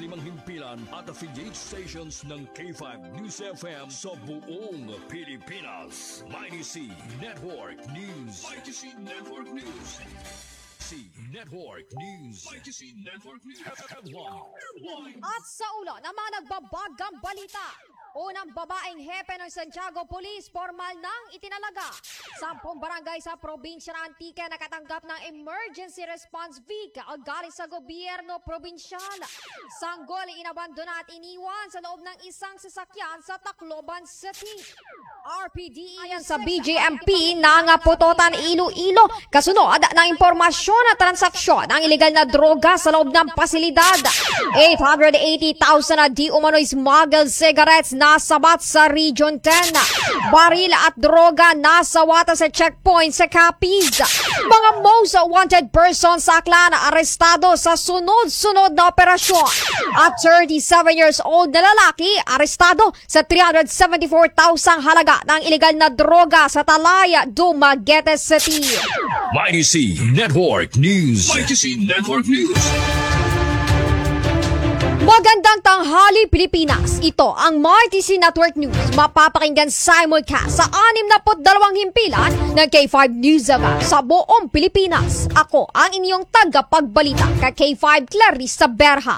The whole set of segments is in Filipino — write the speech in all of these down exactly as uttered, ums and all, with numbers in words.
limang himpilan at affiliate stations ng K five News F M sa buong Pilipinas. Mighty C Network News. Mighty C Network News. C Network News. Mighty C Network News. Headline. At sa ulo ng mga nagbabagang balita, unang babaeng hepe ng Santiago Police formal nang itinalaga. Sampung barangay sa probinsya ng Antique nakatanggap ng emergency response vehicle galing sa gobyerno probinsyal. Sanggol inabandona at iniwan sa loob ng isang sasakyan sa Tacloban City. R P D E ayan sa B J M P nangaputotan Iloilo kasunod ng impormasyon na transaksyon ng ilegal na droga sa loob ng pasilidad. eight hundred eighty thousand na di umano'y smuggled cigarettes nasabat sa Region ten. Baril at droga nasawata sa checkpoint sa Capiz. Mga most wanted persons sa Aklan arestado sa sunod-sunod na operasyon. At thirty-seven years old na lalaki arestado sa three hundred seventy-four thousand halaga ng ilegal na droga sa Talaya, Dumaguete City. Mighty C Network News. Mighty C Network News. Magandang tanghali Pilipinas. Ito ang Mighty C Network News. Mapapakinggan simulcast sa anim na dalawang himpilan ng K five News sa buong Pilipinas. Ako ang inyong tagapagbalita ka K five Clarissa Berha.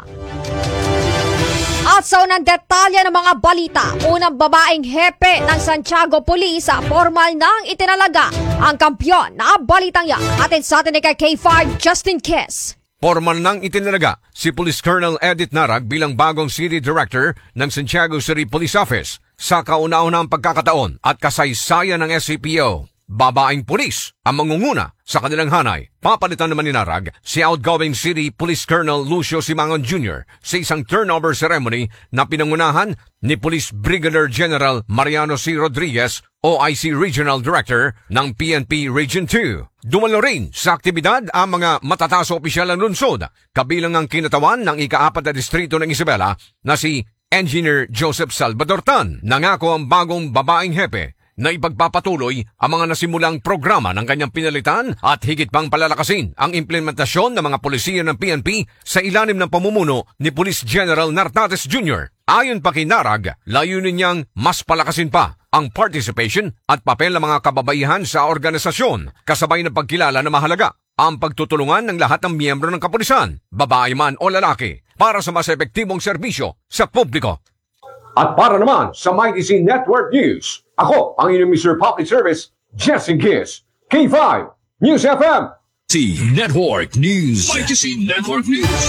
At sa unang detalye ng mga balita, unang babaeng hepe ng Santiago Police formal nang itinalaga ang kampyon na balitang yan. Atin sa atin ni K five Justin Kiss. Formal nang itinalaga si Police Colonel Edith Narag bilang bagong City Director ng Santiago City Police Office sa kauna-unahang pagkakataon at kasaysayan ng S C P O. Babaeng pulis ang mangunguna sa kanilang hanay. Papalitan naman ni Narag si outgoing City Police Colonel Lucio Simangon Junior sa isang turnover ceremony na pinangunahan ni Police Brigadier General Mariano C. Rodriguez, O I C Regional Director ng P N P Region two. Dumalo rin sa aktibidad ang mga matataas opisyal ng lungsod, kabilang ang kinatawan ng ika-apat na distrito ng Isabela na si Engineer Joseph Salvador Tan. Nangako ang bagong babaeng hepe na ipagpapatuloy ang mga nasimulang programa ng kanyang pinalitan at higit pang palalakasin ang implementasyon ng mga polisiya ng P N P sa ilalim ng pamumuno ni Police General Nartates Junior Ayon pa kay Narag, layunin niyang mas palakasin pa ang participation at papel ng mga kababaihan sa organisasyon, kasabay ng pagkilala na mahalaga ang pagtutulungan ng lahat ng miyembro ng kapulisan, babae man o lalaki, para sa mas epektibong serbisyo sa publiko. At para naman sa Mighty C Network News, ako ang inyong Mister Public Service, Justin Kiss, K five News F M. C Network News. Mighty C Network News.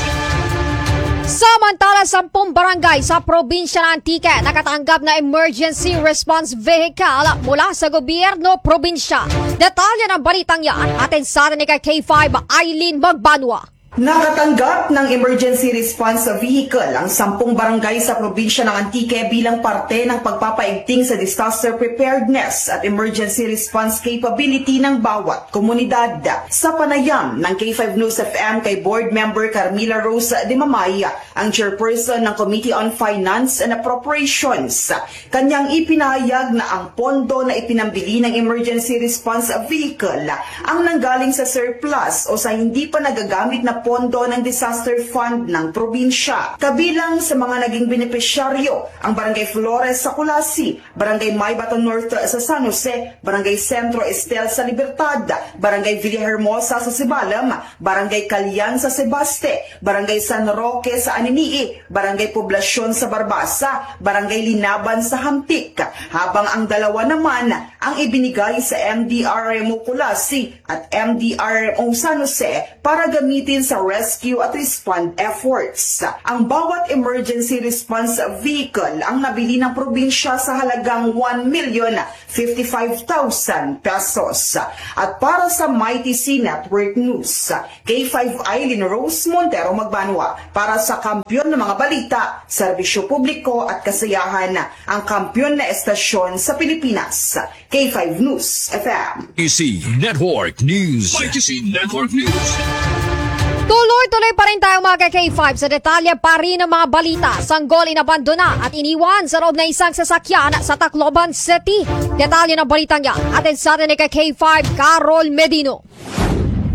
Samantala, sampung barangay sa probinsya ng Antique nakatanggap na emergency response vehicle mula sa gobyerno probinsya. Detalye ng balitang yan atin sa atin ni K five Eileen Magbanwa. Nakatanggap ng emergency response vehicle ang sampung barangay sa probinsya ng Antique bilang parte ng pagpapaigting sa disaster preparedness at emergency response capability ng bawat komunidad. Sa panayam ng K five News F M kay Board Member Carmila Rose de Mamaya, ang chairperson ng Committee on Finance and Appropriations, kanyang ipinahayag na ang pondo na ipinambili ng emergency response vehicle ang nanggaling sa surplus o sa hindi pa nagagamit na pondo ng disaster fund ng probinsya. Kabilang sa mga naging benepisyaryo ang Barangay Flores sa Kulasi, Barangay Maybaton North sa San Jose, Barangay Centro Estel sa Libertad, Barangay Villahermosa sa Sibalam, Barangay Calyan sa Sebaste, Barangay San Roque sa Aninii, Barangay Poblasyon sa Barbasa, Barangay Linaban sa Hampik, habang ang dalawa naman ang ibinigay sa M D R M O Kulasi at M D R M O San Jose para gamitin sa rescue at respond efforts. Ang bawat emergency response vehicle ang nabili ng probinsya sa halagang one million fifty-five thousand pesos. At para sa Mighty C Network News, K five Eileen Rose Montero Magbanwa para sa kampyon ng mga balita, serbisyo publiko at kasayahan, ang kampyon na estasyon sa Pilipinas. K five News F M. Mighty C Network News. Mighty C Network News. Tuloy-tuloy pa rin tayo mga K five sa detalye pa rin ng mga balita. Sanggol inabandona at iniwan sa loob ng isang sasakyan sa Tacloban City. Detalye ng balitang yan atin sa atin ni K five Carol Medino.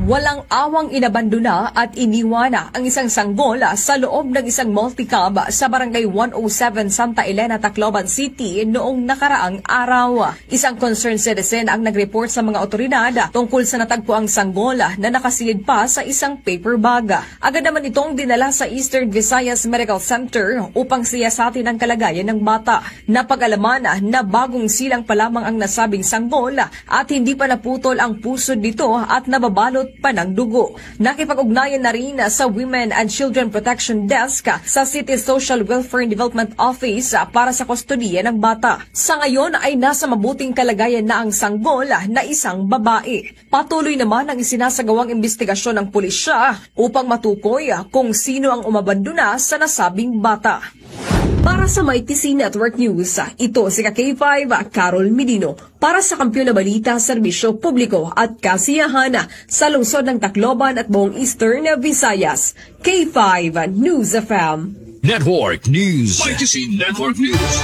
Walang awang inabandona at iniwana ang isang sanggol sa loob ng isang multicab sa barangay one oh seven Santa Elena, Tacloban City noong nakaraang araw. Isang concerned citizen ang nag-report sa mga otoridad tungkol sa natagpuang sanggol na nakasilid pa sa isang paper bag. Agad naman itong dinala sa Eastern Visayas Medical Center upang siyasatin ang kalagayan ng bata. Napag-alaman na bagong silang pa lamang ang nasabing sanggol at hindi pa naputol ang pusod nito at nababalot pa ng dugo. Nakipag-ugnayan na rin sa Women and Children Protection Desk sa City Social Welfare and Development Office para sa kustodiya ng bata. Sa ngayon ay nasa mabuting kalagayan na ang sanggol na isang babae. Patuloy naman ang isinasagawang investigasyon ng pulisya upang matukoy kung sino ang umabandona sa nasabing bata. Para sa My T C Network News, ito si K five Carol Medino para sa Kampiyon na Balita, Serbisyo Publiko at Kasiyahan sa lungsod ng Tacloban at buong Eastern Visayas. K five News F M. Network News. My T C Network News.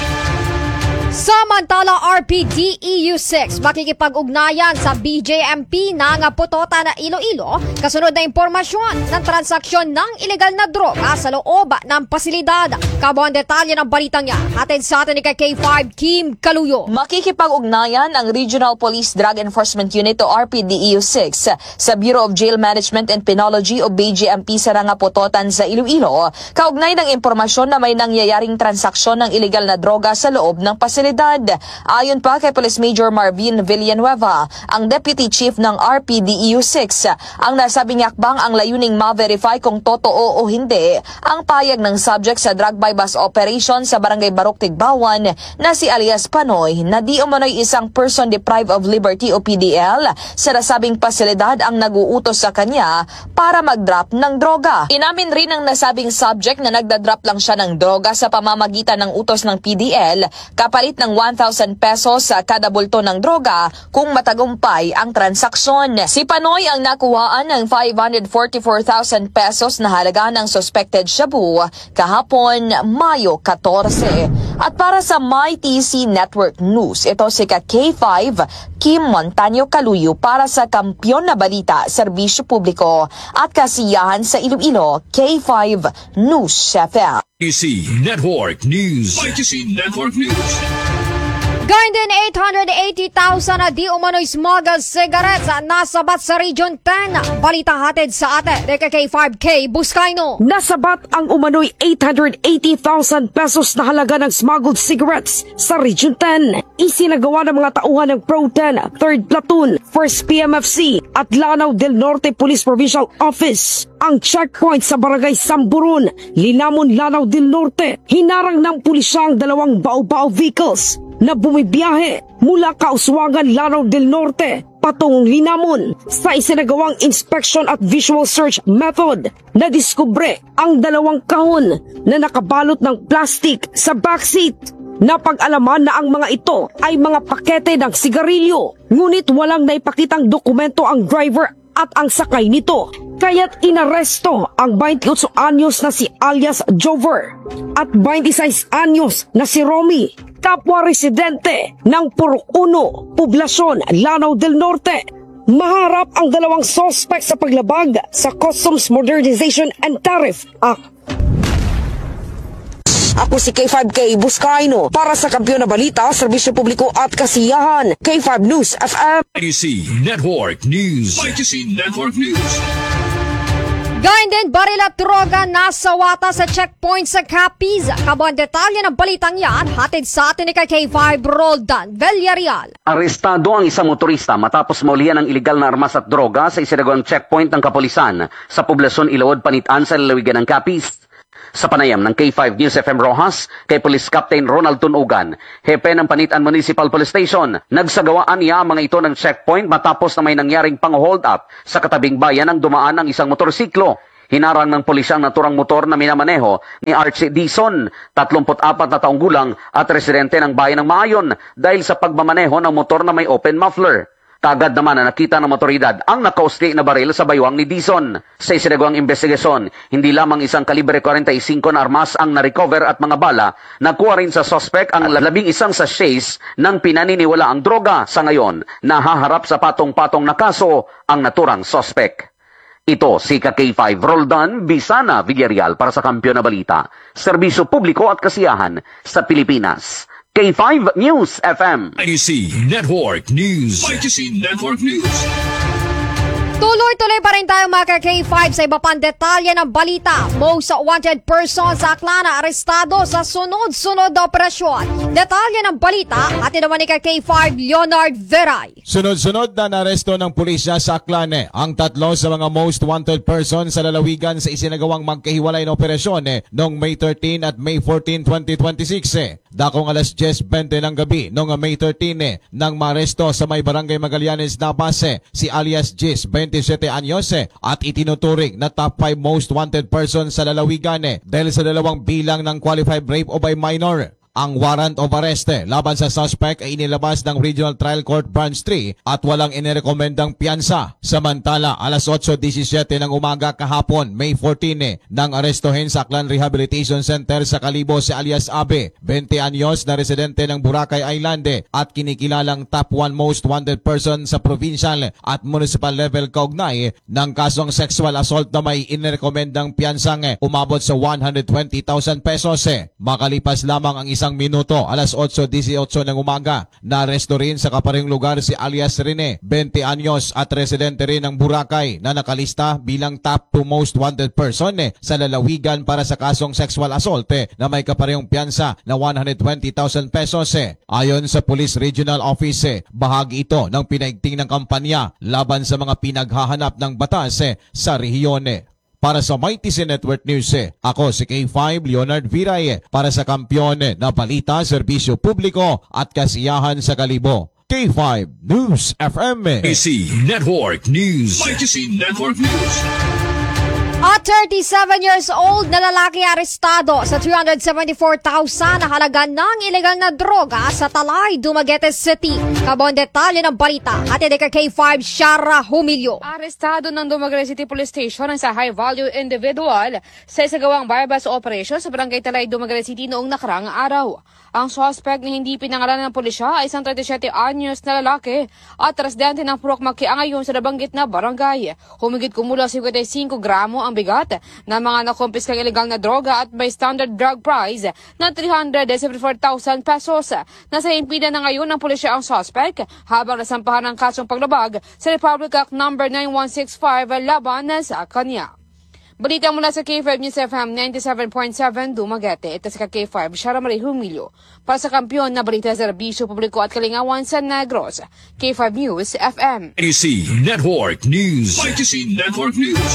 Samantala, R P D E U six makikipag-ugnayan sa B J M P ng Putota na Iloilo kasunod na impormasyon ng transaksyon ng ilegal na droga sa loob ng pasilidad. Kabuang detalye ng balitang yan, hatid sa atin ni K five Kim Kaluyo. Makikipag-ugnayan ang Regional Police Drug Enforcement Unit o R P D E U six sa Bureau of Jail Management and Penology o B J M P sa Rangaputotan sa Iloilo kaugnay ng impormasyon na may nangyayaring transaksyon ng ilegal na droga sa loob ng pasilidad. Ayon pa kay Police Major Marvin Villanueva, ang Deputy Chief ng R P D E U six, ang nasabing akbang ang layuning ma-verify kung totoo o hindi ang payag ng subject sa drug by bus operation sa Barangay Barok Tigbawan na si alias Panoy na di umano'y isang person deprived of liberty o P D L sa nasabing pasilidad ang naguutos sa kanya para mag-drop ng droga. Inamin rin ng nasabing subject na nagda-drop lang siya ng droga sa pamamagitan ng utos ng P D L kapalit ng one thousand pesos sa kada bulto ng droga kung matagumpay ang transaksyon. Si Panoy ang nakuhaan ng five hundred forty-four thousand pesos na halaga ng suspected shabu kahapon Mayo fourteen. At para sa My T C Network News, ito si K five Kim Montaño Kaluyo para sa Kampiyon na Balita, Serbisyo Publiko at Kasiyahan sa Iloilo, K five News F M. My T C Network News. My T C Network News. Gayun din eight hundred eighty thousand na di umano'y smuggled cigarettes nasabat sa Region ten. Balita hatid sa atin ni K five K Buscaino. Nasabat ang umano'y eight hundred eighty thousand pesos na halaga ng smuggled cigarettes sa Region ten. Isinagawa ng mga tauhan ng Pro ten, third Platoon, first P M F C at Lanao del Norte Police Provincial Office ang checkpoint sa Barangay Samburun, Linamon, Lanao del Norte. Hinarang ng pulisya ang dalawang bao-bao vehicles na bumibiyahe mula Kauswagan, Lanao del Norte patungong Linamon. Sa isinagawang inspection at visual search method, nadiskubre ang dalawang kahon na nakabalot ng plastic sa backseat. Napag-alaman na ang mga ito ay mga pakete ng sigarilyo, ngunit walang naipakitang dokumento ang driver at ang sakay nito. Kaya't inaresto ang twenty-eight anyos na si alias Jover at twenty-six anyos na si Romy, kapwa residente ng Puro Uno, Poblasyon, Lanao del Norte. Maharap ang dalawang suspect sa paglabag sa Customs Modernization and Tariff Act. Ako si K five K Buscaino para sa Kampiyon na Balita, Serbisyo Publiko at Kasiyahan, K five News F M. My T C Network News. My T C Network News. Gayun din, baril at droga nasawata sa checkpoint sa Capiz. Kabuang detalye ng balitang yan, hatid sa atin ni K five Roldan Villarreal. Arestado ang isang motorista matapos maulihan ng ilegal na armas at droga sa isinagawang checkpoint ng kapulisan sa Poblasyon Ilawod, Panitan sa lalawigan ng Capiz. Sa panayam ng K five News F M Rojas, kay Police Captain Ronald Tunugan, hepe ng Panitan Municipal Police Station, nagsagawaan niya mga ito ng checkpoint matapos na may nangyaring pang-hold up sa katabing bayan ng dumaan ng isang motorsiklo. Hinarang ng pulisya ang naturang motor na minamaneho ni Archie Dizon, thirty-four na taong gulang at residente ng bayan ng Maayon dahil sa pagmamaneho ng motor na may open muffler. Kagad naman na nakita ng motoridad ang nakausli na baril sa baywang ni Dizon. Sa isinagawang investigasyon, hindi lamang isang kalibre forty-five na armas ang na-recover at mga bala, nakuha rin sa suspect ang labing isang sachets ng pinaniniwala ang droga. Sa ngayon, nahaharap sa patong-patong na kaso ang naturang suspect. Ito si ka K five Roldan Bisana Villarreal para sa Kampiyon na Balita, Serbisyo Publiko at Kasiyahan sa Pilipinas. K five News F M. I T C Network News. I T C Network News. Tuloy-tuloy pa rin tayo mga K five sa iba pang detalye ng balita. Most wanted person sa Aklana arestado sa sunod-sunod na operasyon. Detalye ng balita at naman ni K five Leonard Veray. Sunod-sunod na naresto ng pulisya sa Aklane ang tatlo sa mga most wanted person sa lalawigan sa isinagawang magkahiwalay na operasyon eh, noong May thirteen at May fourteen, twenty twenty-six. Eh. Dakong alas diyes bente ng gabi noong May thirteen eh, nang maresto sa may barangay Magallanes, Napas eh, si alias Jis, twenty-seven anyos eh, at itinuturing na top five most wanted person sa lalawigan eh, dahil sa dalawang bilang ng qualified rape o by minor. Ang warrant of arrest eh, laban sa suspect ay inilabas ng Regional Trial Court Branch three at walang inirekomendang piyansa. Samantala, alas otso disyesiyete ng umaga kahapon, May fourteen eh, nang arestohin sa Aklan Rehabilitation Center sa Kalibo si alias Abe, twenty anyos na residente ng Boracay Island eh, at kinikilalang top one most wanted person sa provincial at municipal level kaugnay eh, ng kasong sexual assault na may inirekomendang piyansang eh, umabot sa one hundred twenty thousand pesos. Eh. Makalipas lamang ang isang minuto, alas otso disyosyo ng umaga, na-aresto rin sa kaparehong lugar si alias Rene, twenty anyos at residente rin ng Boracay na nakalista bilang top two most wanted person eh, sa lalawigan para sa kasong sexual assault eh, na may kaparehong piyansa na one hundred twenty thousand pesos. Eh. Ayon sa Police Regional Office, eh, bahagi ito ng pinaigting ng kampanya laban sa mga pinaghahanap ng batas eh, sa rehiyon. Eh. Para sa I T C Network News, eh, ako si K five Leonard Viray eh, para sa Kampiyon eh, na Balita, Serbisyo Publiko at Kasiyahan sa Kalibo. K five News F M. Eh. I T C Network News. I T C Network News. At thirty-seven years old na lalaki arestado sa three hundred seventy-four thousand na halaga ng ilegal na droga sa Talay, Dumaguete City. Kabon detalye ng balita at hindi ka K five Shara Humilio. Arestado ng Dumaguete City Police Station ang sa high-value individual sa isagawang bypass operation sa Barangay Talay, Dumaguete City noong nakaraang araw. Ang suspect na hindi pinangalanan ng pulisya ay isang thirty-seven anyos na lalaki at residente ng Purok Makiangayon sa nabanggit na barangay. Humigit kumulang fifty-five gramo ang bigat ng mga nakumpiskang ilegal na droga at may standard drug price na three hundred seventy-four thousand pesos. Nasa impida na ngayon ng pulisya ang suspect habang nasampahan ng kasong paglabag sa Republic Act number nine one six five laban sa kanya. Balita mula sa K five News F M ninety-seven point seven Dumaguete. Ito sa K five Shara Marie Humilio para sa Kampiyon na Balita sa Serbisyo Publiko at Kalingawan sa Negros. K five News F M. I T C Network News. I T C Network News.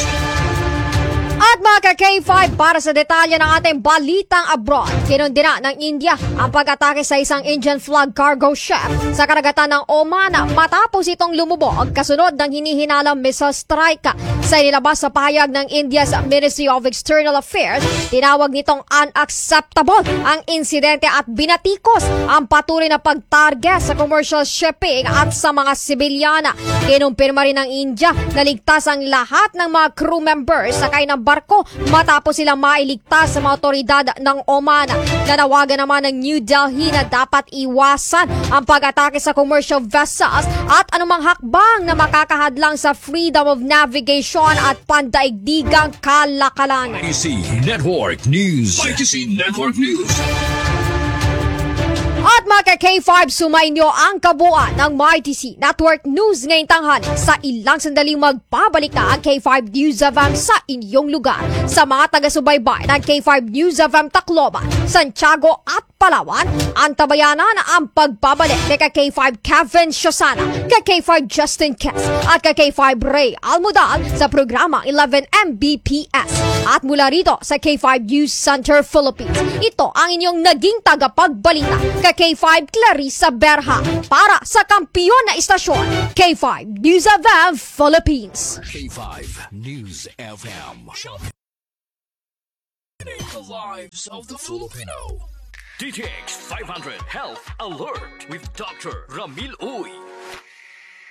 At mga K five, para sa detalye ng ating balitang abroad, kinundina ng India ang pag-atake sa isang Indian flag cargo ship sa karagatan ng Oman matapos itong lumubog kasunod ng hinihinalang missile strike. Sa inilabas sa pahayag ng India's Ministry of External Affairs, tinawag nitong unacceptable ang insidente at binatikos ang patuloy na pagtarget sa commercial shipping at sa mga sibilyana. Kinumpirma rin ng India na ligtas ang lahat ng mga crew members sakay ng barko matapos silang mailigtas sa mga otoridad ng Oman. Nanawagan naman ng New Delhi na dapat iwasan ang pag-atake sa commercial vessels at anumang hakbang na makakahadlang sa freedom of navigation at pandaigdigang kalakalan. I T C Network News. I T C Network News. At mga K five, sumainyo ang kabuuan ng M I T C Network News ngayong tanghali. Sa ilang sandaling magbabalik na ang K five News F M sa inyong lugar. Sa mga taga-subaybay ng K five News F M Tacloban, Santiago at Palawan, antabayanan ang pagbabalik ni K five Kevin Shosana, K five Justin Kess at K five Ray Almudal sa programa eleven M B P S. At mula rito sa K five News Center Philippines, ito ang inyong naging tagapagbalita, K five Clarissa Berha para sa kampiyon na istasyon, K five News F M Philippines. K five News F M. The lives of the Filipino. D T X five hundred Health Alert with Doctor Ramil Uy. D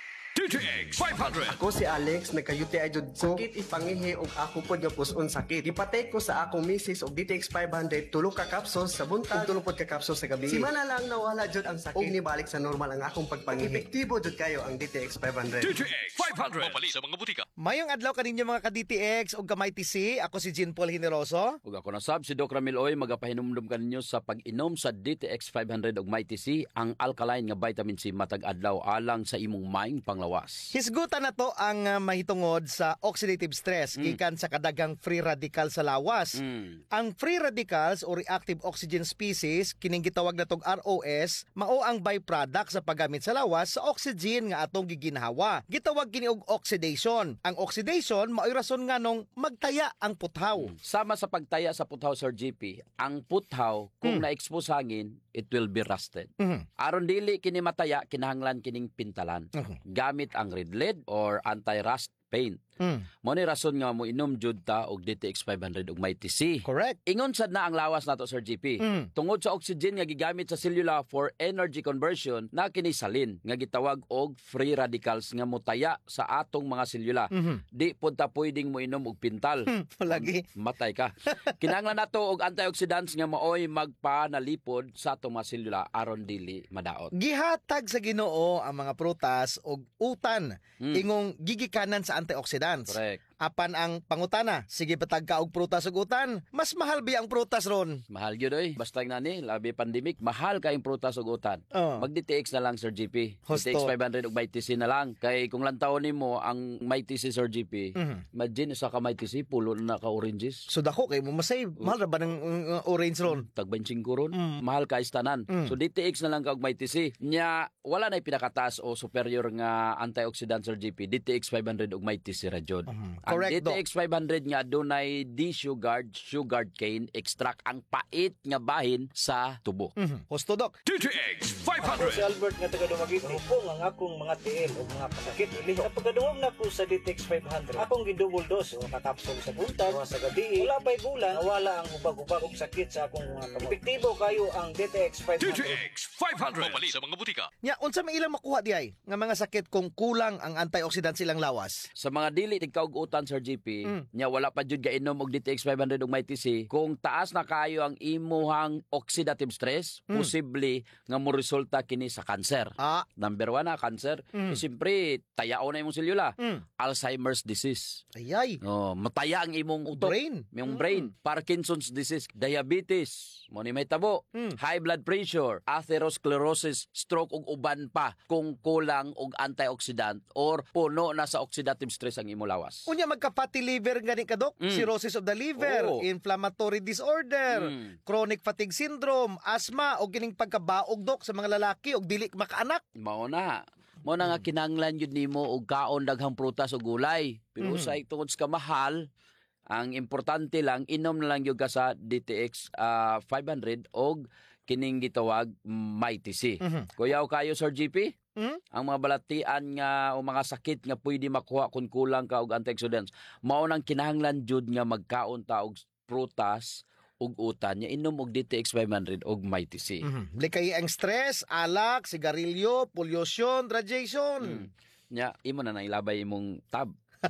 D T X five hundred. Ako si Alex, nagkayuti ay jud ko. Sakit ipangihi og ako pod nga puson sakit. Ipatay ko sa akong misis og D T X five hundred tulo ka capsules sa buntag ug tulo pod ka capsules sa gabi. Simana lang nawala jud ang sakit. Og nibalik sa normal ang akong pagpangihi. Epektibo jud kayo ang D T X five hundred. D T X five hundred. Mapali sa mga butika. Mayong adlaw kaninyo mga ka-D T X ug kamay T C. Ako si Jean Paul Generoso. Ug ako na sab si Doc Ramil Oy magapahinumdum kaninyo sa pag-inom sa D T X five hundred ug Mighty C ang alkaline nga vitamin C matag adlaw alang sa imong maing panglawas. Hisgutan na to ang uh, mahitungod sa oxidative stress mm. gikan sa kadagang free radical sa lawas. Mm. Ang free radicals o reactive oxygen species kining gitawag natong R O S mao ang byproduct sa paggamit sa lawas sa oxygen nga atong giginhawa. Gitawag kini og oxidation. Ang oxidation mao'y rason nga nung magtaya ang puthaw. Mm. Sama sa pagtaya sa puthaw Sir G P, ang puthaw kung mm. na-expose hangin, it will be rusted. Mm-hmm. Aron dili kini mataya, kinahanglan kining pintalan. Mm-hmm. Gamit ang red lead or anti-rust paint. Mm. Mo ni rason nga mo inom jud ta og D T X five hundred ug Mighty C. Correct. Ingon sad na ang lawas nato Sir G P. Mm. Tungod sa oxygen nga gigamit sa selula for energy conversion na kini salin nga gitawag og free radicals nga motaya sa atong mga selula. Mm-hmm. Di pud ta pwedeng mo inom og pintal. Palagi matay ka. Kinahanglan nato og antioxidants nga maoy magpanalipod sa atong mga selula aron dili madaot. Gihatag sa Ginoo ang mga prutas og utan mm. ingong gigikanan sa antioxidants. Correct. Apan ang pangutana, sige patag ka og prutas ug utan, mas mahal bi ang prutas ron? Mahal gyud oy. Basta nga ni, labi pandemic, mahal kay ang prutas ug utan. Oh. Mag D T X na lang Sir G P. Hosto. D T X five hundred ug Mighty C na lang. Kay kung lantawon nimo ang Mighty C Sir G P, mm-hmm. imagine sa ka Mighty C pulo na ka oranges. So dako kay mo masay, mahal ra ba ng uh, orange ron? Tag twenty-five ron. Mm. Mahal ka istanan. Mm. So D T X na lang ka og Mighty C. Nya wala na pinakataas o superior nga antioxidant Sir G P. D T X five hundred ug Mighty C ra jud. Mm-hmm. Correct. D T X five hundred nga dunay D-sugared sugar cane extract ang pait nga bahin sa tubo. Mm-hmm. Hosto Doc. D T X five hundred. Ako si Albert nga taga Dumaguete. Hupong ang akong mga tiil o mga pasakit ili. Sa pagkadungog na ko sa D T X five hundred, akong gidouble dose o kakapsol sa buntag o sa gabi. Wala pa'y bulan, nawala ang hubag-hubag og sakit sa akong mga kamot. Epektibo kayo ang D T X five hundred. D T X five hundred. Mapali sa mga butika. Nya unsa may ilang makuha di ay nga mga sakit kung kulang ang antioxidant silang lawas? Sa mga dili tigkaugutan Sir G P, mm. nya wala pa jud gainom og D T X five hundred ug Mighty C, kung taas na kayo ang imuhang oxidative stress, mm. posible nga mo resulta kini sa cancer. Ah. Number one na cancer. Mm. So, siyempre, tayao na imong selula. Mm. Alzheimer's disease. Ayay. Oh, mataya ang imong utok. Brain. Imong mm. brain. Parkinson's disease, diabetes, mo ni may tabo, mm. high blood pressure, atherosclerosis, stroke ug uban pa kung kulang og antioxidant or puno na sa oxidative stress ang imong lawas. Unya magka-fatty liver gani ka Dok, mm. cirrhosis of the liver, oh. inflammatory disorder, mm. chronic fatigue syndrome, asthma o gining pagkabaog Dok sa mga lalaki og dili makaanak. Mao na. Mao na nga kinahanglan jud nimo og kaon daghang prutas o gulay. Pero mm. sa tungod sa mahal, ang importante lang inom na lang gyud ka sa D T X uh, five hundred og kining gitawag Mighty C. Mm-hmm. Kuyaw kayo Sir G P? Mm? Ang mga balatian nga o mga sakit nga pwede makuha kung kulang ka og antioxidants, mao nang kinahanglan jud nga magkaon ta og prutas ug utan nya inom og D T X five hundred og Mighty C. Mm-hmm. Likay ang stress, alak, sigarilyo, pollution, radiation. Mm. Nya imo na nailabay imong tab.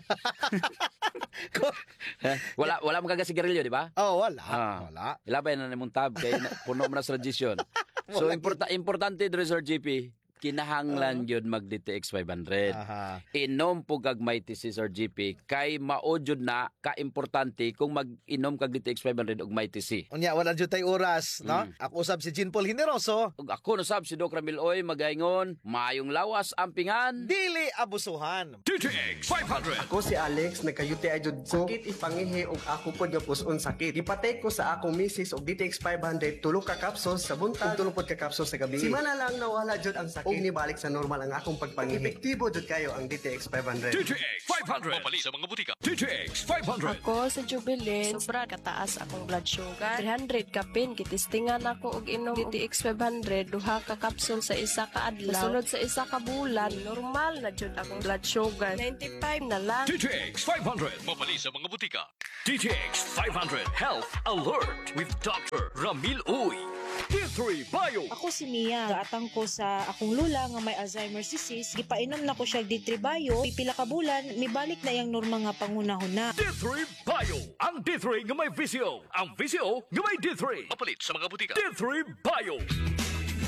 wala wala mo kaga sigarilyo, di ba? Oh, wala. Ah, wala. Ilabay na nimong tab kay puno mo na sa radiation. So importa importante dre Sir G P, kinahanglan gyud mag D T X five hundred. Aha. Inom po kag Mighty C Sir G P kay mao jud na ka-importante kung mag-inom kag D T X five hundred og Mighty C. Unya wala jud tay oras, mm. no? Ako usab si Jean Paul Generoso. Ug ako usab si Doc Ramil Oy magaingon, maayong lawas ampingan, dili abusuhan. D T X five hundred. Ako si Alex, nagkayuti ay jud ko. Sakit ipangihi og ako pod nga puson sakit. Ipatay ko sa akong misis og D T X five hundred tulo ka capsules sa buntag ug tulo pod ka capsules sa gabi. Simana lang nawala jud ang sakit. Og nibalik sa normal ang akong pagpangihi. Epektibo jud kayo ang D T X five hundred. D T X five hundred. Mapali sa mga butika. D T X five hundred. Ako sa Jubilee, sobra kataas akong blood sugar. three hundred kapin, kitistingan ako og inom D T X five hundred, duha ka capsule sa isa ka adlaw. Sunod sa isa ka bulan, normal na jud akong blood sugar. ninety-five na lang. D T X five hundred. Mapali sa mga butika. D T X five hundred Health Alert with Doctor Ramil Uy. D three Bio. Ako si Mia, gaatang ko sa akong lula nga may Alzheimer's disease, gipainom na ko siya D three Bio, pipila ka bulan, mibalik na yang norma nga pangunahon na. D three Bio. Ang D three nga may visyo. Ang visyo nga may D three. Mapalit sa mga butika. D three Bio.